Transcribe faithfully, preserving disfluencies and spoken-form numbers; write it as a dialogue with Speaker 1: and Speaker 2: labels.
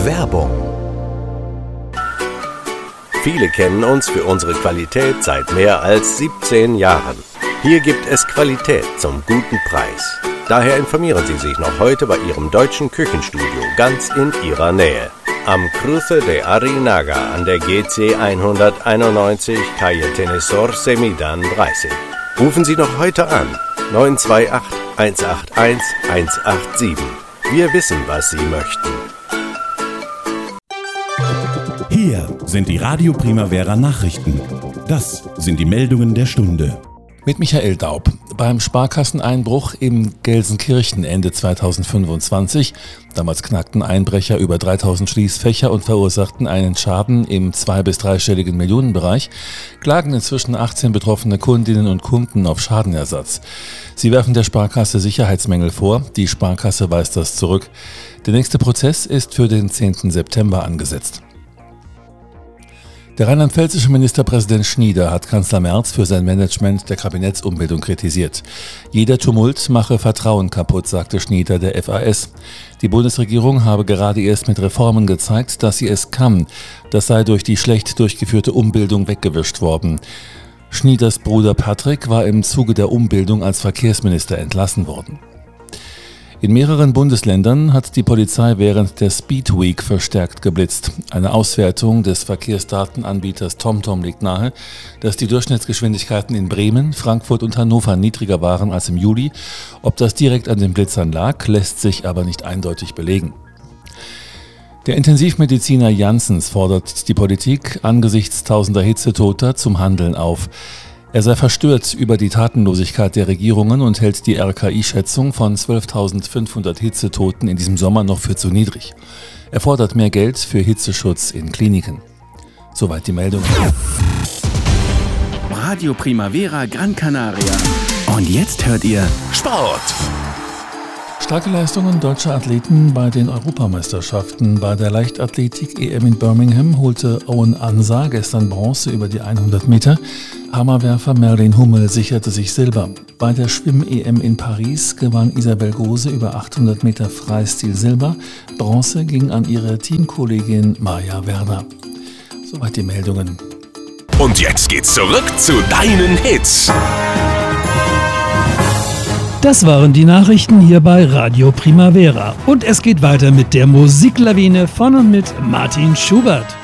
Speaker 1: Werbung. Viele kennen uns für unsere Qualität seit mehr als siebzehn Jahren. Hier gibt es Qualität zum guten Preis. Daher informieren Sie sich noch heute bei Ihrem deutschen Küchenstudio ganz in Ihrer Nähe. Am Cruce de Arinaga an der G C hunderteinundneunzig, Calle Tenesor Semidan dreißig. Rufen Sie noch heute an, neun zwei acht, eins acht eins, eins acht sieben. Wir wissen, was Sie möchten.
Speaker 2: Hier sind die Radio Primavera Nachrichten. Das sind die Meldungen der Stunde.
Speaker 3: Mit Michael Daub. Beim Sparkasseneinbruch in Gelsenkirchen Ende zweitausendfünfundzwanzig. Damals knackten Einbrecher über dreitausend Schließfächer und verursachten einen Schaden im zwei- bis dreistelligen Millionenbereich. Klagen inzwischen achtzehn betroffene Kundinnen und Kunden auf Schadenersatz. Sie werfen der Sparkasse Sicherheitsmängel vor. Die Sparkasse weist das zurück. Der nächste Prozess ist für den zehnten September angesetzt. Der rheinland-pfälzische Ministerpräsident Schnieder hat Kanzler Merz für sein Management der Kabinettsumbildung kritisiert. Jeder Tumult mache Vertrauen kaputt, sagte Schnieder der F A S. Die Bundesregierung habe gerade erst mit Reformen gezeigt, dass sie es kann. Das sei durch die schlecht durchgeführte Umbildung weggewischt worden. Schnieders Bruder Patrick war im Zuge der Umbildung als Verkehrsminister entlassen worden. In mehreren Bundesländern hat die Polizei während der Speed Week verstärkt geblitzt. Eine Auswertung des Verkehrsdatenanbieters TomTom legt nahe, dass die Durchschnittsgeschwindigkeiten in Bremen, Frankfurt und Hannover niedriger waren als im Juli. Ob das direkt an den Blitzern lag, lässt sich aber nicht eindeutig belegen. Der Intensivmediziner Janssens fordert die Politik angesichts tausender Hitzetoter zum Handeln auf. Er sei verstört über die Tatenlosigkeit der Regierungen und hält die R K I-Schätzung von zwölftausendfünfhundert Hitzetoten in diesem Sommer noch für zu niedrig. Er fordert mehr Geld für Hitzeschutz in Kliniken. Soweit die Meldung.
Speaker 4: Radio Primavera Gran Canaria. Und jetzt hört ihr Sport.
Speaker 3: Starke Leistungen deutscher Athleten bei den Europameisterschaften. Bei der Leichtathletik-E M in Birmingham holte Owen Ansa gestern Bronze über die hundert Meter. Hammerwerfer Merlin Hummel sicherte sich Silber. Bei der Schwimm-E M in Paris gewann Isabel Gose über achthundert Meter Freistil Silber. Bronze ging an ihre Teamkollegin Maja Werner. Soweit die Meldungen.
Speaker 1: Und jetzt geht's zurück zu deinen Hits.
Speaker 5: Das waren die Nachrichten hier bei Radio Primavera. Und es geht weiter mit der Musiklawine von und mit Martin Schubert.